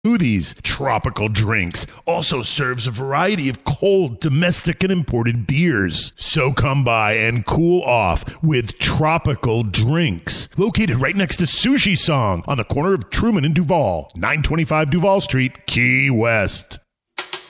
smoothies, tropical drinks. Also serves a variety of cold, domestic, and imported beers. So come by and cool off with tropical drinks. Located right next to Sushi Song on the corner of Truman and Duval, 925 Duval Street, Key West.